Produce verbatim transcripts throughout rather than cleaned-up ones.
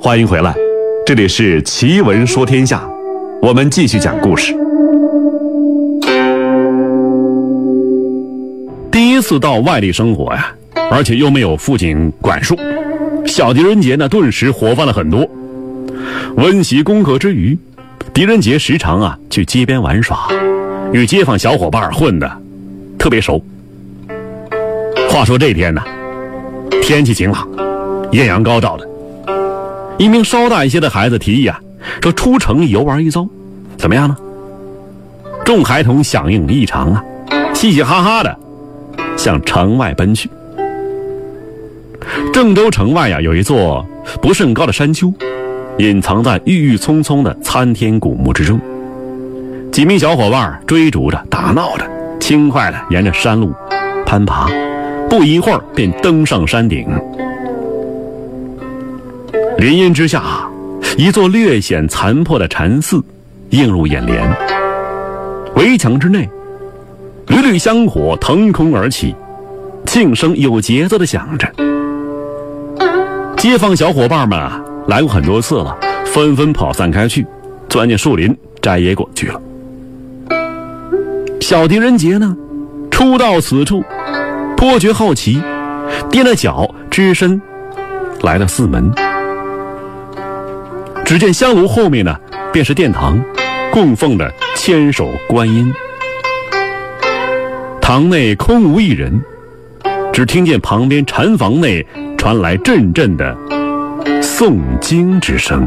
欢迎回来，这里是奇闻说天下，我们继续讲故事。 第一次到外地生活呀，而且又没有父亲管束，小狄仁杰呢顿时活泛了很多。温习功课之余，狄仁杰时常啊去街边玩耍，与街坊小伙伴混得特别熟。话说这天呢，天气晴朗，艳阳高照的，一名稍大一些的孩子提议啊，说出城游玩一遭，怎么样呢？众孩童响应异常啊，嘻嘻哈哈的向城外奔去。郑州城外呀、啊，有一座不甚高的山丘，隐藏在郁郁葱葱的参天古木之中。几名小伙伴追逐着打闹着，轻快地沿着山路攀爬，不一会儿便登上山顶。林荫之下，一座略显残破的禅寺映入眼帘，围墙之内缕缕香火腾空而起，庆声有节奏地响着。街坊小伙伴们啊，来过很多次了，纷纷跑散开去，钻进树林摘野果去了。小狄仁杰呢，初到此处，颇觉好奇，踮着脚只身来到寺门。只见香炉后面呢，便是殿堂，供奉的千手观音。堂内空无一人，只听见旁边禅房内传来阵阵的诵经之声。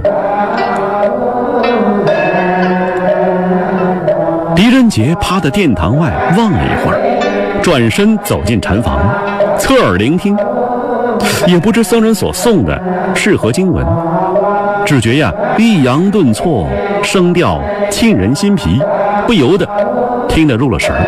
狄仁杰趴在殿堂外望了一会儿，转身走进禅房，侧耳聆听，也不知僧人所诵的是何经文，只觉呀抑扬顿挫，声调沁人心脾，不由得听得入了神儿。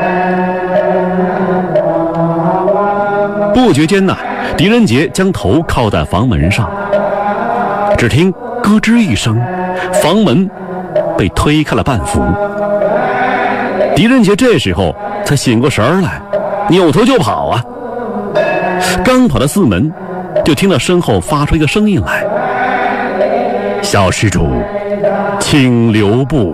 不觉间呐，狄仁杰将头靠在房门上，只听咯吱一声，房门被推开了半幅。狄仁杰这时候才醒过神儿来，扭头就跑啊！刚跑到寺门，就听到身后发出一个声音来：“小施主，请留步。”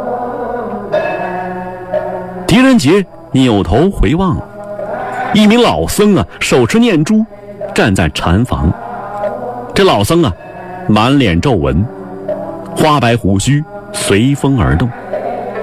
狄仁杰扭头回望，一名老僧啊，手持念珠，站在禅房。这老僧啊，满脸皱纹，花白胡须随风而动，